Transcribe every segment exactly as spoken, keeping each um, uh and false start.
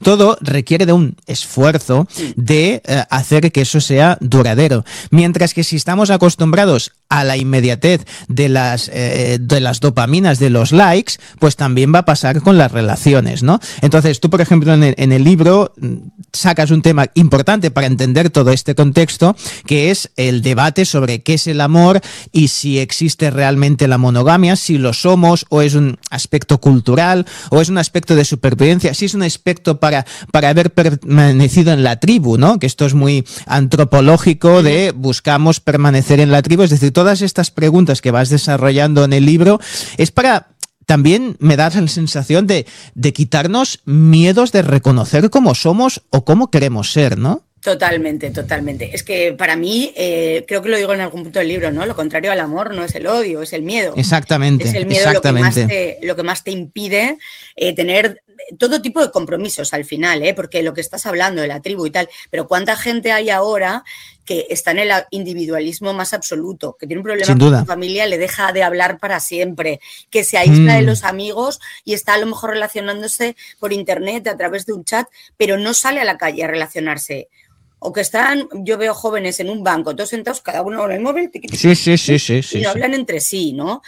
todo requiere de un esfuerzo de eh, hacer que eso sea duradero. Mientras que si estamos acostumbrados a la inmediatez de las, eh, de las dopaminas, de los likes, pues también va a pasar con las relaciones, ¿no? Entonces, tú, por ejemplo, en el, en el libro sacas un tema importante para entender todo este contexto, que es el debate sobre qué es el amor y si existe realmente la monogamia, si lo somos o es un aspecto cultural o es un aspecto de supervivencia, si es un aspecto para, para haber permanecido en la tribu, ¿no? Que esto es muy antropológico de buscamos permanecer en la tribu, es decir, todas estas preguntas que vas desarrollando en el libro es para... También me da la sensación de, de quitarnos miedos de reconocer cómo somos o cómo queremos ser, ¿no? Totalmente, totalmente. Es que para mí, eh, creo que lo digo en algún punto del libro, ¿no? Lo contrario al amor no es el odio, es el miedo. Exactamente. Es el miedo exactamente. Lo, que más te, lo que más te impide eh, tener todo tipo de compromisos al final, ¿eh? Porque lo que estás hablando de la tribu y tal, pero ¿cuánta gente hay ahora que está en el individualismo más absoluto, que tiene un problema Sin con duda. su familia, le deja de hablar para siempre, que se aísla mm. de los amigos y está a lo mejor relacionándose por internet a través de un chat, pero no sale a la calle a relacionarse? O que están, yo veo jóvenes en un banco, todos sentados, cada uno con el móvil, tiqui, tiqui, sí, sí, sí, sí, sí, y no sí. hablan entre sí, ¿no?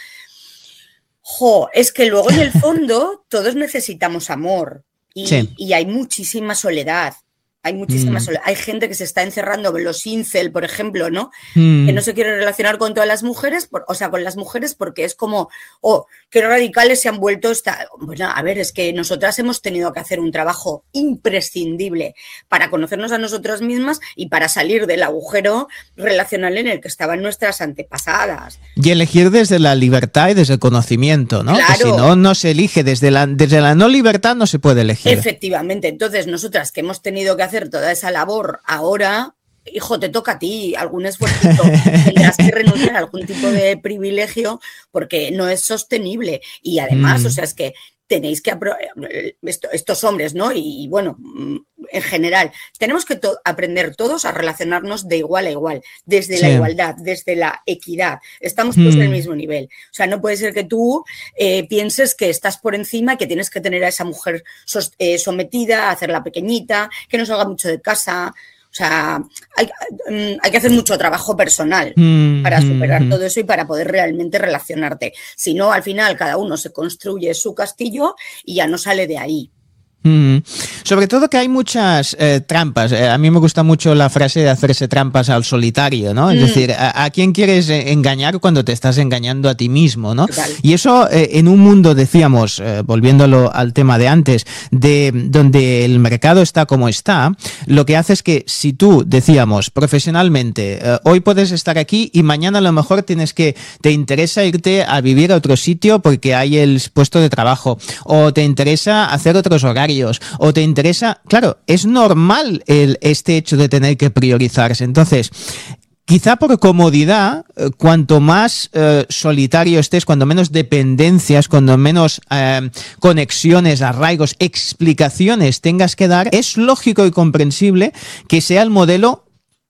Jo, es que luego en el fondo todos necesitamos amor y, sí. y hay muchísima soledad. Hay muchísima mm. soledad. Hay gente que se está encerrando, los incel, por ejemplo, ¿no? Mm. Que no se quiere relacionar con todas las mujeres, por, o sea, con las mujeres porque es como, oh, qué radicales se han vuelto. Esta... Bueno, a ver, es que nosotras hemos tenido que hacer un trabajo imprescindible para conocernos a nosotras mismas y para salir del agujero relacional en el que estaban nuestras antepasadas. Y elegir desde la libertad y desde el conocimiento, ¿no? Claro. Que si no, no se elige. Desde la, desde la no libertad no se puede elegir. Efectivamente. Entonces, nosotras que hemos tenido que hacer toda esa labor ahora, hijo, te toca a ti algún esfuerzo, tendrás que renunciar a algún tipo de privilegio porque no es sostenible. Y además, mm. o sea, es que tenéis que, esto, estos hombres, ¿no? Y, y bueno, en general, tenemos que to- aprender todos a relacionarnos de igual a igual, desde sí. la igualdad, desde la equidad. Estamos todos mm. en el mismo nivel. O sea, no puede ser que tú eh, pienses que estás por encima y que tienes que tener a esa mujer sos, eh, sometida, hacerla pequeñita, que no salga mucho de casa. O sea, hay, hay que hacer mucho trabajo personal mm, para superar mm, todo eso y para poder realmente relacionarte. Si no, al final cada uno se construye su castillo y ya no sale de ahí. Mm. Sobre todo que hay muchas eh, trampas. Eh, a mí me gusta mucho la frase de hacerse trampas al solitario, ¿no? Es mm. decir, a, ¿a quién quieres engañar cuando te estás engañando a ti mismo, ¿no? Total. Y eso eh, en un mundo, decíamos, eh, volviéndolo al tema de antes, de donde el mercado está como está, lo que hace es que si tú, decíamos, profesionalmente, eh, hoy puedes estar aquí y mañana a lo mejor tienes que, te interesa irte a vivir a otro sitio porque hay el puesto de trabajo, o te interesa hacer otros horarios, o te interesa, claro, es normal el, este hecho de tener que priorizarse. Entonces, quizá por comodidad, eh, cuanto más eh, solitario estés, cuando menos dependencias, cuando menos eh, conexiones, arraigos, explicaciones tengas que dar, es lógico y comprensible que sea el modelo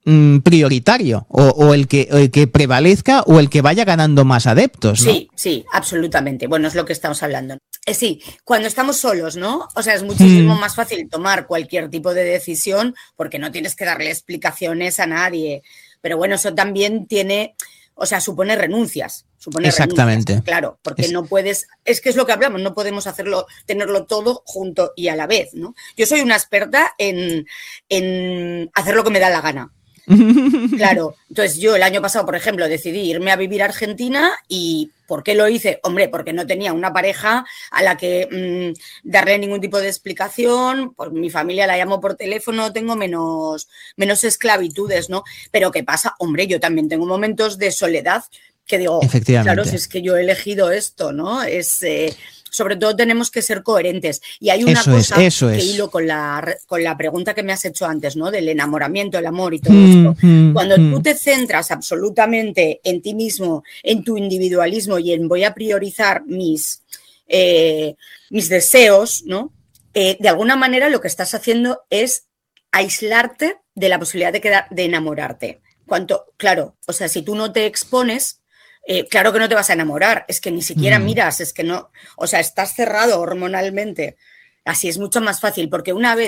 prioritario o, o el, que, el que prevalezca o el que vaya ganando más adeptos, ¿no? Sí, sí, absolutamente. Bueno, es lo que estamos hablando. Eh, sí, cuando estamos solos, ¿no? O sea, es muchísimo mm. más fácil tomar cualquier tipo de decisión porque no tienes que darle explicaciones a nadie. Pero bueno, eso también tiene, o sea, supone renuncias. Supone Exactamente. Renuncias, claro, porque es... no puedes, es que es lo que hablamos, no podemos hacerlo, tenerlo todo junto y a la vez, ¿no? Yo soy una experta en, en hacer lo que me da la gana. Claro, entonces yo el año pasado, por ejemplo, decidí irme a vivir a Argentina y ¿por qué lo hice? Hombre, porque no tenía una pareja a la que mmm, darle ningún tipo de explicación, por mi familia la llamo por teléfono, tengo menos, menos esclavitudes, ¿no? Pero ¿qué pasa? Hombre, yo también tengo momentos de soledad que digo, claro, si es que yo he elegido esto, ¿no? Es... Eh, sobre todo tenemos que ser coherentes. Y hay una eso cosa es, eso que es. hilo con la, con la pregunta que me has hecho antes, ¿no? Del enamoramiento, el amor y todo mm, esto. Mm, Cuando mm. tú te centras absolutamente en ti mismo, en tu individualismo y en voy a priorizar mis, eh, mis deseos, ¿no? Eh, de alguna manera lo que estás haciendo es aislarte de la posibilidad de, quedar, de enamorarte. Cuanto, claro, o sea, si tú no te expones, Eh, claro que no te vas a enamorar, es que ni siquiera mm. miras, es que no, o sea, estás cerrado hormonalmente. Así es mucho más fácil, porque una vez